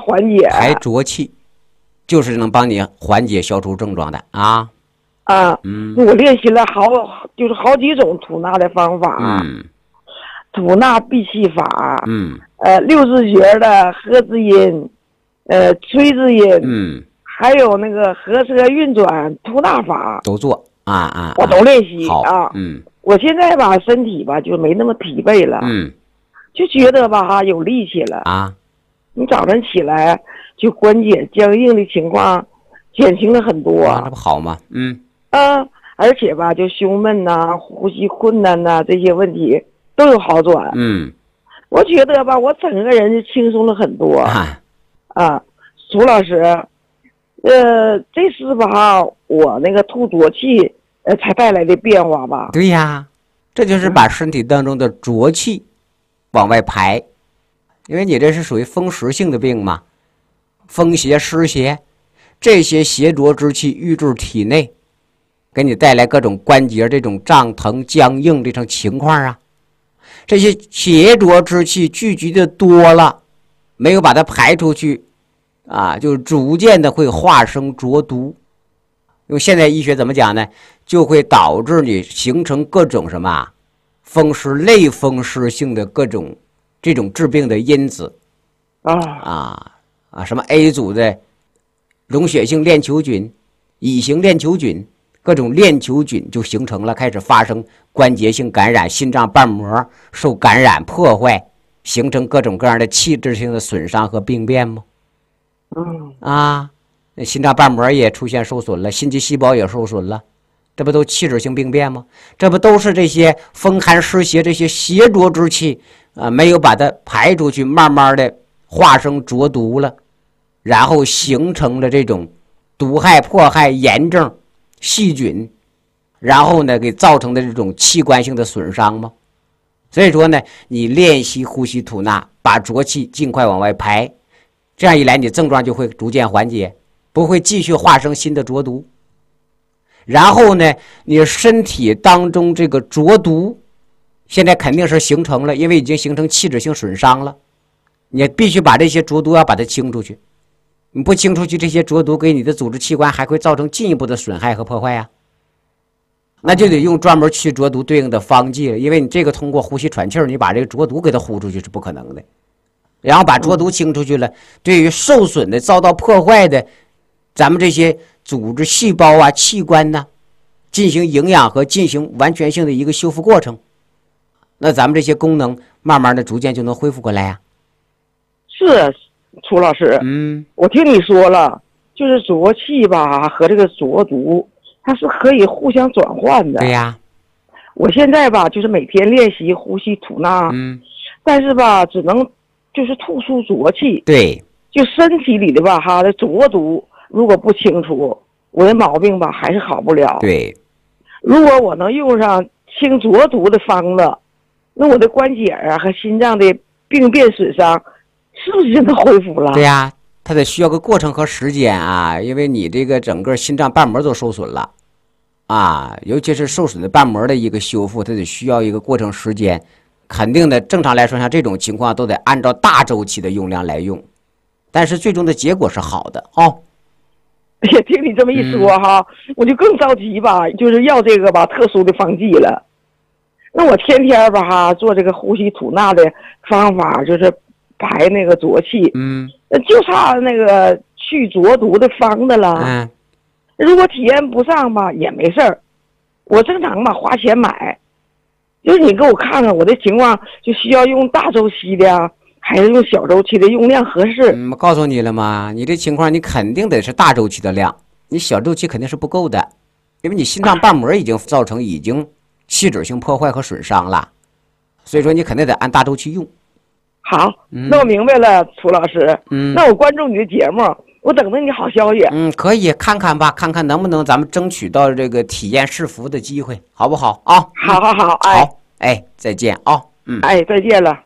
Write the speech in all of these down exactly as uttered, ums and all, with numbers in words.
缓解。 排浊气就是能帮你缓解消除症状的啊。 啊， 嗯， 我练习了好就是好几种吐纳的方法。 嗯， 吐纳闭气法。 嗯， 呃，六字诀的合字音，呃，吹字音。 嗯， 还有那个合车运转吐纳法都做啊啊， 我都练习好啊。 嗯， 我现在吧身体吧就没那么疲惫了。 嗯， 就觉得吧哈有力气了啊。 你早晨起来就关节僵硬的情况减轻了很多。 啊，这不好吗？嗯。 啊，而且吧，就胸闷呐、呼吸困难呐、这些问题都有好转。 嗯， 我觉得吧，我整个人就轻松了很多。 啊， 啊，楚老师，呃，这是吧，我那个吐浊气，呃，才带来的变化吧？ 对呀，这就是把身体当中的浊气往外排，因为你这是属于风湿性的病嘛，风邪、湿邪，这些邪浊之气郁滞体内。给你带来各种关节这种胀疼僵硬这种情况啊，这些邪浊之气聚集的多了，没有把它排出去啊，就逐渐的会化生浊毒。用现代医学怎么讲呢？就会导致你形成各种什么风湿类风湿性的各种这种致病的因子啊啊啊，什么 A 组的溶血性链球菌、乙型链球菌。各种链球菌就形成了，开始发生关节性感染，心脏瓣膜受感染破坏，形成各种各样的器质性的损伤和病变吗？ 嗯啊，心脏瓣膜也出现受损了，心肌细胞也受损了，这不都器质性病变吗？这不都是这些风寒湿邪这些邪浊之气啊，没有把它排出去，慢慢的化生浊毒了，然后形成了这种毒害、迫害、炎症。细菌，然后呢，给造成的这种器官性的损伤吗？所以说呢，你练习呼吸吐纳，把浊气尽快往外排，这样一来，你症状就会逐渐缓解，不会继续化生新的浊毒。然后呢，你身体当中这个浊毒，现在肯定是形成了，因为已经形成器质性损伤了，你必须把这些浊毒要把它清出去。你不清出去，这些浊毒给你的组织器官还会造成进一步的损害和破坏啊，那就得用专门去浊毒对应的方剂了，因为你这个通过呼吸喘气儿，你把这个浊毒给它呼出去是不可能的。然后把浊毒清出去了，对于受损的、遭到破坏的咱们这些组织细胞啊、器官呢，进行营养和进行完全性的一个修复过程，那咱们这些功能慢慢的逐渐就能恢复过来呀、 啊。是。楚老师， 嗯， 我听你说了，就是浊气吧和这个浊毒，它是可以互相转换的。 对呀， 我现在吧，就是每天练习呼吸吐纳， 嗯， 但是吧，只能就是吐出浊气。 对， 就身体里的吧，哈的浊毒，如果不清除，我的毛病吧还是好不了。 对， 如果我能用上清浊毒的方子，那我的关节啊和心脏的病变损伤。是不是真的恢复了？ 对呀、啊，它得需要个过程和时间啊，因为你这个整个心脏瓣膜都受损了啊，尤其是受损的瓣膜的一个修复，它得需要一个过程时间。肯定的，正常来说，像这种情况都得按照大周期的用量来用，但是最终的结果是好的哦。 也听你这么一说哈、嗯，我就更着急吧，就是要这个吧特殊的方剂了。那我天天吧哈做这个呼吸吐纳的方法，就是排那个浊气， 嗯， 就差那个去浊毒的方子了。 嗯， 如果体验不上吧也没事儿，我正常吧花钱买，就是你给我看看我的情况，就需要用大周期的，还是用小周期的，用量合适。 嗯，我告诉你了嘛，你这情况你肯定得是大周期的量，你小周期肯定是不够的，因为你心脏瓣膜已经造成已经器质性破坏和损伤了，所以说你肯定得按大周期用。 好， 嗯、 那我明白了，楚老师。 嗯， 那我关注你的节目，我等着你好消息。 嗯，可以看看吧，看看能不能咱们争取到这个体验试服的机会，好不好啊？ 好好好，哎， 好，哎，再见啊、哦，嗯， 哎，再见了。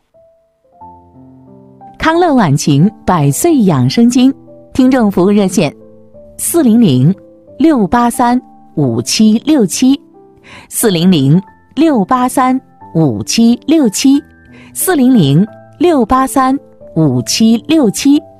康乐晚晴百岁养生经听众服务热线：四零零六八三五七六七，四零零六八三五七六七，四零零六八三五七六七。